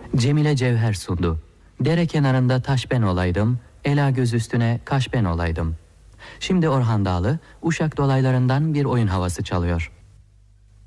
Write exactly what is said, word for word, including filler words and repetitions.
Cemile Cevher sundu. Dere kenarında taş ben olaydım, ela göz üstüne kaş ben olaydım. Şimdi Orhan Dağlı, Uşak dolaylarından bir oyun havası çalıyor.